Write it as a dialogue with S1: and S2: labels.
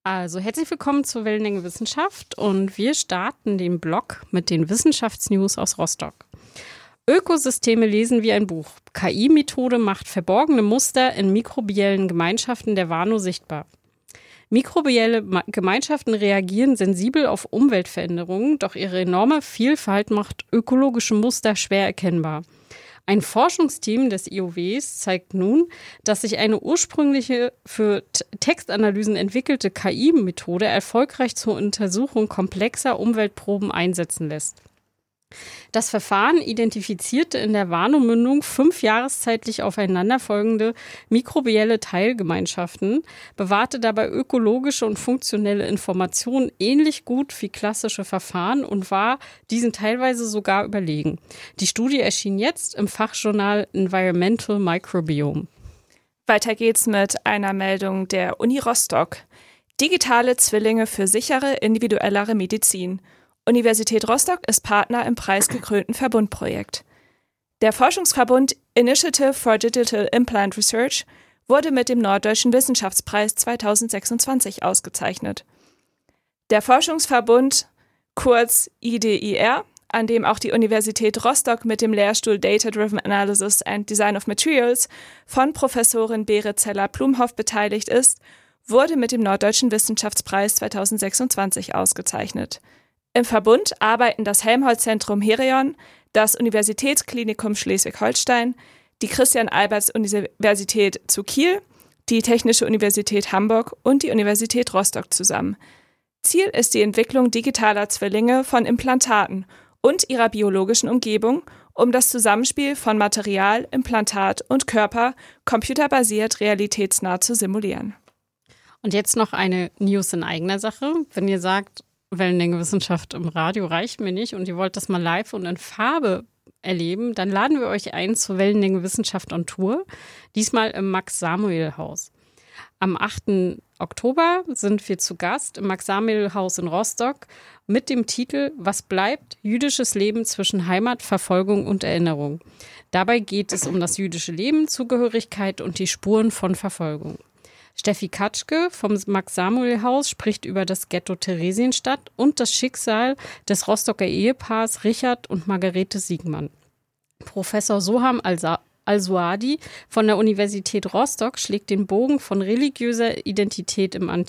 S1: Also herzlich willkommen zur Wellenlänge Wissenschaft und wir starten den Blog mit den Wissenschaftsnews aus Rostock. Ökosysteme lesen wie ein Buch. KI-Methode macht verborgene Muster in mikrobiellen Gemeinschaften der Warnow sichtbar. Mikrobielle Gemeinschaften reagieren sensibel auf Umweltveränderungen, doch ihre enorme Vielfalt macht ökologische Muster schwer erkennbar. Ein Forschungsteam des IOWs zeigt nun, dass sich eine ursprüngliche für Textanalysen entwickelte KI-Methode erfolgreich zur Untersuchung komplexer Umweltproben einsetzen lässt. Das Verfahren identifizierte in der Warnow-Mündung 5 jahreszeitlich aufeinanderfolgende mikrobielle Teilgemeinschaften, bewahrte dabei ökologische und funktionelle Informationen ähnlich gut wie klassische Verfahren und war diesen teilweise sogar überlegen. Die Studie erschien jetzt im Fachjournal Environmental Microbiome.
S2: Weiter geht's mit einer Meldung der Uni Rostock. Digitale Zwillinge für sichere, individuellere Medizin. Universität Rostock ist Partner im preisgekrönten Verbundprojekt. Der Forschungsverbund Initiative for Digital Implant Research wurde mit dem Norddeutschen Wissenschaftspreis 2026 ausgezeichnet. Der Forschungsverbund, kurz IDIR, an dem auch die Universität Rostock mit dem Lehrstuhl Data-Driven Analysis and Design of Materials von Professorin Berit Zeller-Plumhoff beteiligt ist, wurde mit dem Norddeutschen Wissenschaftspreis 2026 ausgezeichnet. Im Verbund arbeiten das Helmholtz-Zentrum Herion, das Universitätsklinikum Schleswig-Holstein, die Christian-Albers-Universität zu Kiel, die Technische Universität Hamburg und die Universität Rostock zusammen. Ziel ist die Entwicklung digitaler Zwillinge von Implantaten und ihrer biologischen Umgebung, um das Zusammenspiel von Material, Implantat und Körper computerbasiert realitätsnah zu simulieren.
S1: Und jetzt noch eine News in eigener Sache. Wenn ihr sagt, Wellenlänge Wissenschaft im Radio reicht mir nicht und ihr wollt das mal live und in Farbe erleben, dann laden wir euch ein zur Wellenlänge Wissenschaft on Tour, diesmal im Max-Samuel-Haus. Am 8. Oktober sind wir zu Gast im Max-Samuel-Haus in Rostock mit dem Titel Was bleibt? Jüdisches Leben zwischen Heimat, Verfolgung und Erinnerung. Dabei geht es um das jüdische Leben, Zugehörigkeit und die Spuren von Verfolgung. Steffi Katschke vom Max-Samuel-Haus spricht über das Ghetto Theresienstadt und das Schicksal des Rostocker Ehepaars Richard und Margarete Siegmann. Professor Soham Al-Suadi von der Universität Rostock schlägt den Bogen von religiöser Identität im